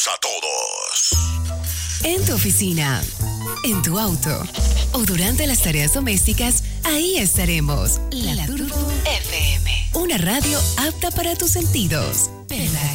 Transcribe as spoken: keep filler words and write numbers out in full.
a todos. En tu oficina, en tu auto o durante las tareas domésticas, ahí estaremos. La, La Turbo F M. Una radio apta para tus sentidos. Pela